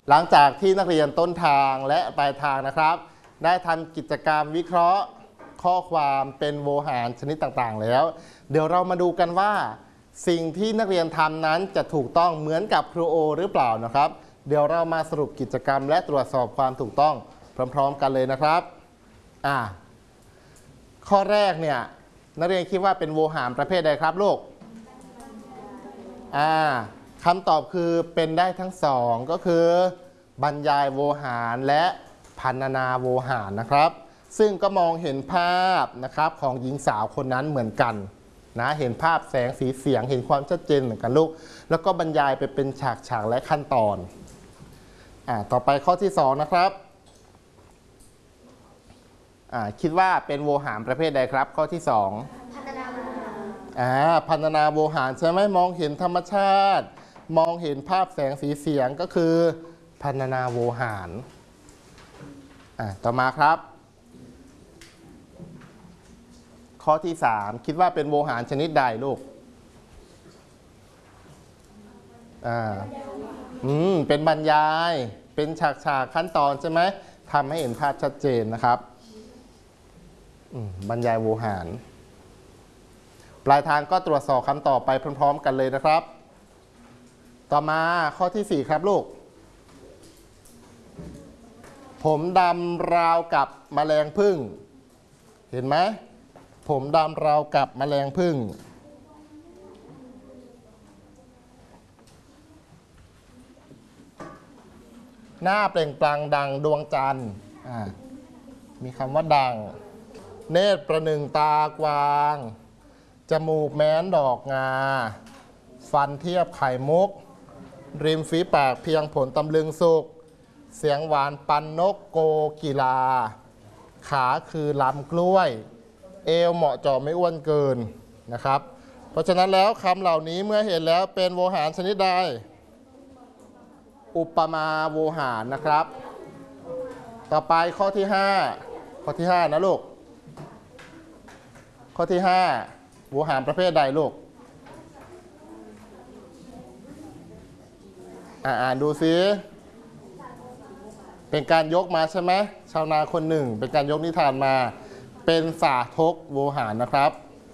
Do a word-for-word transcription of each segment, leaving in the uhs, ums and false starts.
หลังจากที่นักเรียนต้นทางและปลายทางนะครับได้ทำกิจกรรมวิเคราะห์ข้อความเป็นโวหารชนิดต่างๆแล้วเดี๋ยวเรามาดูกันว่าสิ่งที่นักเรียนทำนั้นจะถูกต้องเหมือนกับครูโอหรือเปล่านะครับเดี๋ยวเรามาสรุปกิจกรรมและตรวจสอบความถูกต้องพร้อมๆกันเลยนะครับอ่าข้อแรกเนี่ยนักเรียนคิดว่าเป็นโวหารประเภทใดครับลูกอ่าคำตอบคือเป็นได้ทั้งสองก็คือบรรยายโวหารและพรรณนาโวหารนะครับซึ่งก็มองเห็นภาพนะครับของหญิงสาวคนนั้นเหมือนกันนะเห็นภาพแสงสีเสียงเห็นความชัดเจนเหมือนกันลูกแล้วก็บรรยายไปเป็นฉากๆและขั้นตอนอ่าต่อไปข้อที่สองนะครับอ่าคิดว่าเป็นโวหารประเภทใดครับข้อที่สองพรรณนาโวหารอ่าพรรณนาโวหารใช่ไหมมองเห็นธรรมชาติมองเห็นภาพแสงสีเสียงก็คือพรรณนาโวหารอ่าต่อมาครับข้อที่สามคิดว่าเป็นโวหารชนิดใดลูกอ่าอืมเป็นบรรยายเป็นฉากฉากขั้นตอนใช่ไหมทำให้เห็นภาพชัดเจนนะครับบรรยายโวหารปลายทางก็ตรวจสอบคำตอบไปพร้อมๆกันเลยนะครับต่อมาข้อที่สี่ครับลูกผมดำราวกับแมลงผึ้งเห็นไหมผมดำราวกับแมลงผึ้งหน้าเปล่งปลั่งดังดวงจันทร์มีคำว่าดังเนตรประหนึ่งตากวางจมูกแม้นดอกงาฟันเทียบไข่มุกริมฝีปากเพียงผลตำลึงสุกเสียงหวานปันนกโกกีฬาขาคือลำกล้วยเอวเหมาะเจาะไม่อ้วนเกินนะครับเพราะฉะนั้นแล้วคำเหล่านี้เมื่อเห็นแล้วเป็นโวหารชนิดใดอุปมาโวหารนะครับต่อไปข้อที่ห้าข้อที่ห้านะลูกข้อที่ห้าโวหารประเภทใดลูกอ่านดูซิเป็นการยกมาใช่ไหมชาวนาคนหนึ่งเป็นการยกนิทานมาเป็นสาธกโวหารนะครับ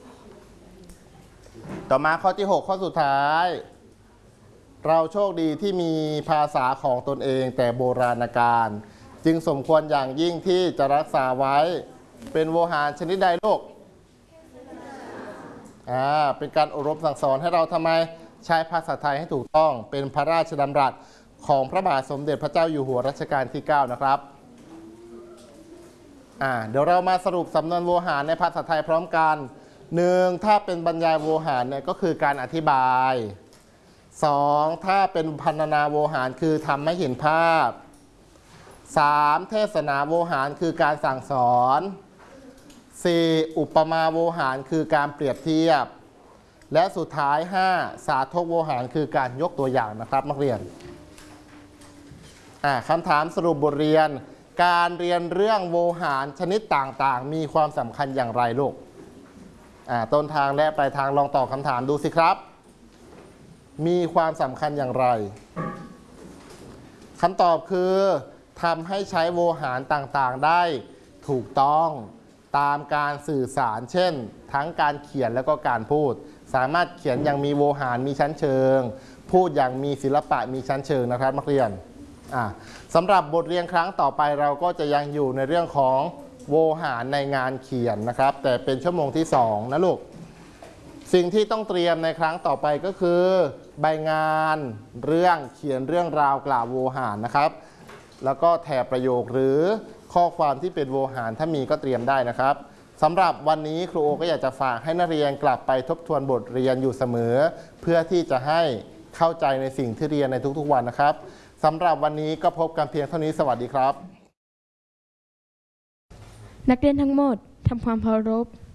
ต่อมาข้อที่หกข้อสุดท้ายเราโชคดีที่มีภาษาของตนเองแต่โบราณกาลจึงสมควรอย่างยิ่งที่จะรักษาไว้เป็นโวหารชนิดใดลูกอ่าเป็นการอบรมสั่งสอนให้เราทำไมใช้ภาษาไทยให้ถูกต้องเป็นพระราชดำรัสของพระบาทสมเด็จพระเจ้าอยู่หัวรัชกาลที่เก้านะครับอ่าเดี๋ยวเรามาสรุปสำนวนโวหารในภาษาไทยพร้อมกันหนึ่งถ้าเป็นบรรยายโวหารเนี่ยก็คือการอธิบายสองถ้าเป็นพรรณนาโวหารคือทำให้เห็นภาพสามเทศนาโวหารคือการสั่งสอนสี่อุปมาโวหารคือการเปรียบเทียบและสุดท้ายห้าสาธกโวหารคือการยกตัวอย่างนะครับนักเรียนคำถามสรุปบทเรียนการเรียนเรื่องโวหารชนิดต่างๆมีความสำคัญอย่างไรลูกต้นทางและปลายทางลองตอบคำถามดูสิครับมีความสำคัญอย่างไรคำตอบคือทำให้ใช้โวหารต่างๆได้ถูกต้องตามการสื่อสารเช่นทั้งการเขียนแล้วก็การพูดสามารถเขียนอย่างมีโวหารมีชั้นเชิงพูดอย่างมีศิลปะมีชั้นเชิงนะครับนักเรียนสำหรับบทเรียนครั้งต่อไปเราก็จะยังอยู่ในเรื่องของโวหารในงานเขียนนะครับแต่เป็นชั่วโมงที่สองนะลูกสิ่งที่ต้องเตรียมในครั้งต่อไปก็คือใบงานเรื่องเขียนเรื่องราวกล่าวโวหารนะครับแล้วก็แถบประโยคหรือข้อความที่เป็นโวหารถ้ามีก็เตรียมได้นะครับสำหรับวันนี้ครูโอก็อยากจะฝากให้นักเรียนกลับไปทบทวนบทเรียนอยู่เสมอเพื่อที่จะให้เข้าใจในสิ่งที่เรียนในทุกๆวันนะครับสำหรับวันนี้ก็พบกันเพียงเท่านี้สวัสดีครับนักเรียนทั้งหมดทำความเคารพ